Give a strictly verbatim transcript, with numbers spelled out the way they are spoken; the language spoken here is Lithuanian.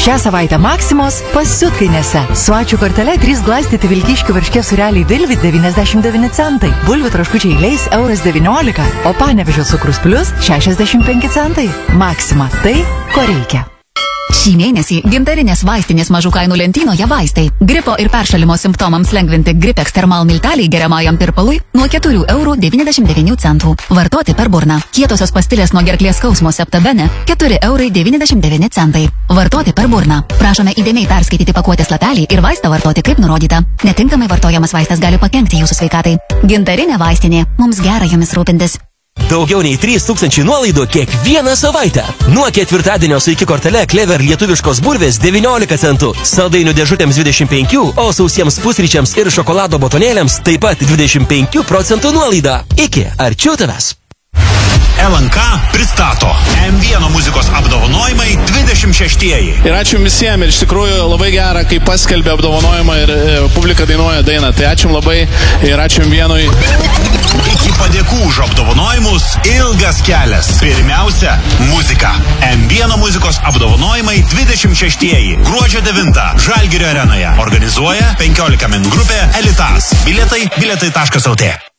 Šią savaitę Maksimos pasiutkainėse. Su ačiū kortele trys glaistyti vilkiškių varškės sūreliai Vilvit devyniasdešimt devyni centai, bulvių traškučiai Leis euras devyniolika, o Panevėžio cukrus plius šešiasdešimt penki centai. Maksima – tai, ko reikia. Šį mėnesį gintarinės vaistinės mažų kainų lentynoje vaistai. Gripo ir peršalimo simptomams lengvinti Gripex Thermal milteliai geriamajam tirpalui nuo keturių eurų devyniasdešimt devynių centų. Vartoti per burną. Kietosios pastilės nuo gerklės skausmo Septabene keturi eurai devyniasdešimt devyni centai. Vartoti per burną. Prašome įdėmiai perskaityti pakuotės lapelį ir vaistą vartoti kaip nurodyta. Netinkamai vartojamas vaistas gali pakenkti jūsų sveikatai. Gintarinė vaistinė. Mums gera jomis rūpintis. Daugiau nei trys tūkstančiai nuolaidų kiekvieną savaitę. Nuo ketvirtadienio su iki kortele Clever lietuviškos burvės devyniolika centų, saldainių dėžutėms dvidešimt penki, o sausiems pusryčiams ir šokolado botonėliams taip pat dvidešimt penki procentų nuolaida. Iki arčiau tavęs. L N K pristato M vienas muzikos apdovanojimai dvidešimt šeštieji. Ir ačiū visiems, ir iš tikrųjų labai gera, kai paskelbė apdovanojimą ir e, publika dainuoja dainą. Tai ačiū labai ir ačiū M vienui. Iki padėkų už apdovanojimus ilgas kelias. Pirmiausia, muzika. M vienas muzikos apdovanojimai dvidešimt šeštieji. Gruodžio devintą Žalgirio arenoje. Organizuoja penkiolika min grupė Elitas. Bilietai bilietai taškas lt.